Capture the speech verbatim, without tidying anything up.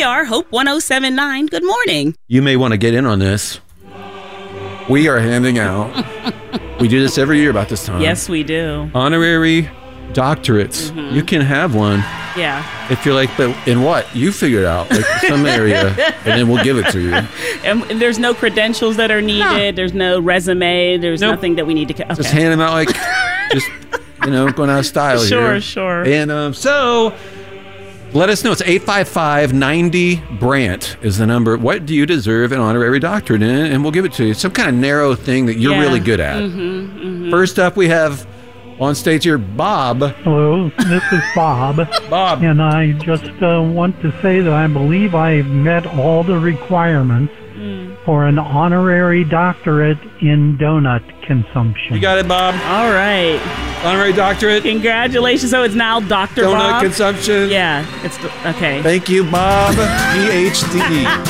we are, Hope one oh seven point nine. Good morning. You may want to get in on this. We are handing out, we do this every year about this time. Yes, we do. Honorary doctorates. Mm-hmm. You can have one. Yeah. If you're like, but in what? You figure it out, like some area, and then we'll give it to you. And there's no credentials that are needed. No. There's no resume. There's nope. nothing that we need to... Okay. Just hand them out like, just, you know, going out of style sure, here. Sure, sure. And um, so... let us know. It's eight five five, ninety, Brant is the number. What do you deserve an honorary doctorate in? And we'll give it to you. Some kind of narrow thing that you're yeah. really good at. Mm-hmm, mm-hmm. First up, we have on stage here, Bob. Hello, this is Bob. Bob. And I just uh, want to say that I believe I've met all the requirements mm. for an honorary doctorate in donut consumption. You got it, Bob. All right. Honorary doctorate. Congratulations. So it's now Doctor Donut Bob. consumption. Yeah. It's okay. Thank you, Bob. P H D.